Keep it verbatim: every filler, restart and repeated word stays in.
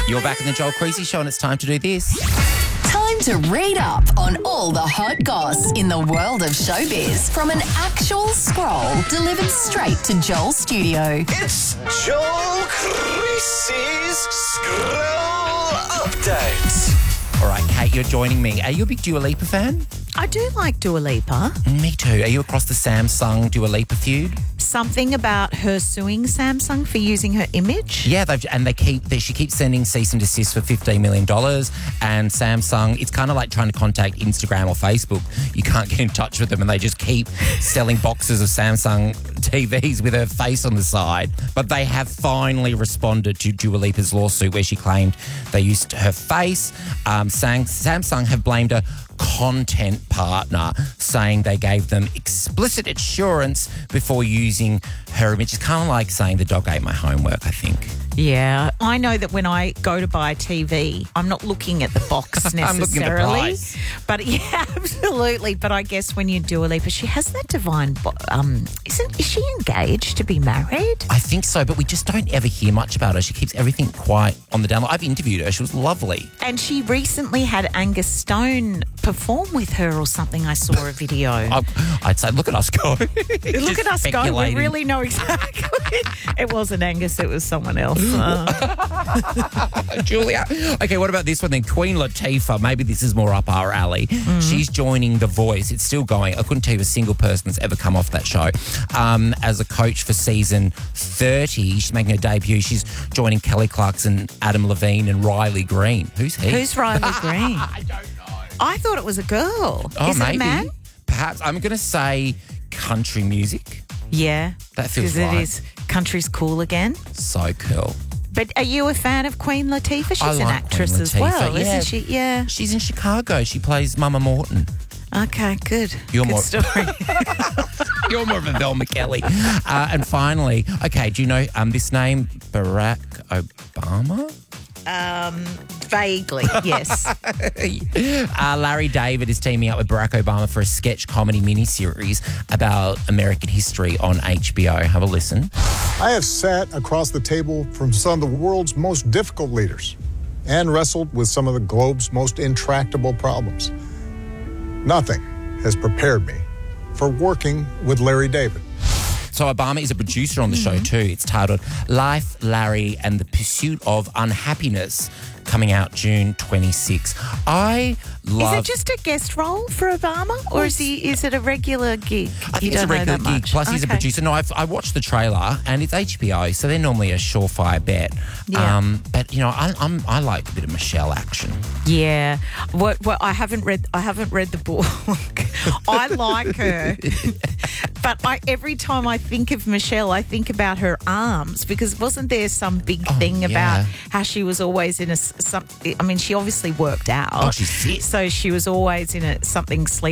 You're back in the Joel Creasy Show and it's time to do this. Time to read up on all the hot goss in the world of showbiz from an actual scroll delivered straight to Joel's studio. It's Joel Creasy's Scroll Update. All right, Kate, you're joining me. Are you a big Dua Lipa fan? I do like Dua Lipa. Me too. Are you across the Samsung Dua Lipa feud? Something about her suing Samsung for using her image. Yeah, they've, and they keep they, she keeps sending cease and desist for fifteen million dollars. And Samsung, it's kind of like trying to contact Instagram or Facebook. You can't get in touch with them, and they just keep selling boxes of Samsung T Vs with her face on the side. But they have finally responded to Dua Lipa's lawsuit where she claimed they used her face. Um, Sang, Samsung have blamed a content partner, saying they gave them explicit assurance before using her image. It's kind of like saying the dog ate my homework, I think. Yeah, I know that when I go to buy a T V, I'm not looking at the box necessarily. I'm looking at the price. But yeah, absolutely. But I guess when you do a Lipa, she has that divine. Bo- um, isn't is she engaged to be married? I think so, but we just don't ever hear much about her. She keeps everything quiet on the down low. I've interviewed her. She was lovely. And she recently had Angus Stone perform with her or something. I saw a video. I, I'd say, look at us go. Look at us go. We really know exactly. It wasn't Angus. It was someone else. Uh. Julia. Okay, what about this one then? Queen Latifah. Maybe this is more up our alley. Mm. She's joining The Voice. It's still going. I couldn't tell you a single person that's ever come off that show. Um, as a coach for season thirty, she's making her debut. She's joining Kelly Clarkson, Adam Levine and Riley Green. Who's he? Who's Riley Green? I don't know. I thought it was a girl. Oh, is maybe. it a man? Perhaps. I'm going to say country music. Yeah. That feels right. right. It is. Country's cool again. So cool. But are you a fan of Queen Latifah? She's I an like actress Queen as Latifah, well, yeah. isn't she? Yeah. She's in Chicago. She plays Mama Morton. Okay, good. You're good more story. You're more of a Velma Kelly. Uh, and finally, okay, do you know um, this name, Barack Obama? Um, vaguely, yes. uh, Larry David is teaming up with Barack Obama for a sketch comedy miniseries about American history on H B O. Have a listen. I have sat across the table from some of the world's most difficult leaders and wrestled with some of the globe's most intractable problems. Nothing has prepared me for working with Larry David. So Obama is a producer on the mm-hmm. show too. It's titled Life, Larry and the Pursuit of Unhappiness, coming out June twenty-sixth. I love... Is it just a guest role for Obama, or is he? Is it a regular gig? I think you it's a don't know regular that gig. much. Plus, he's okay. a producer. No, I've, I watched the trailer, and it's H B O, so they're normally a surefire bet. Yeah. Um, but you know, I, I'm I like a bit of Michelle action. Yeah. What? What? I haven't read. I haven't read the book. I like her, but I, every time I think of Michelle, I think about her arms, because wasn't there some big Oh, thing yeah. about how she was always in a some? I mean, she obviously worked out. Oh, she's fit. So she was always in a something sleep.